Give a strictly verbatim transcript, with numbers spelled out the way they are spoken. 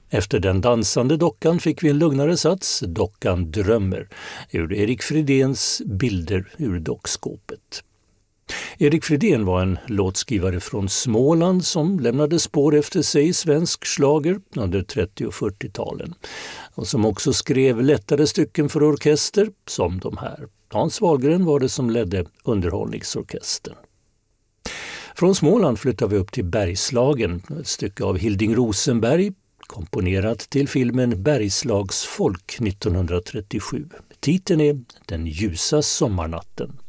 Efter den dansande dockan fick vi en lugnare sats, Dockan drömmer, ur Erik Fridéns Bilder ur dockskåpet. Erik Fridén var en låtskrivare från Småland som lämnade spår efter sig i svensk schlager under trettio- och fyrtiotalen och som också skrev lättare stycken för orkester som de här. Hans Wahlgren var det som ledde Underhållningsorkestern. Från Småland flyttar vi upp till Bergslagen, ett stycke av Hilding Rosenberg, komponerat till filmen Bergslagsfolk nittonhundratrettiosju. Titeln är Den ljusa sommarnatten.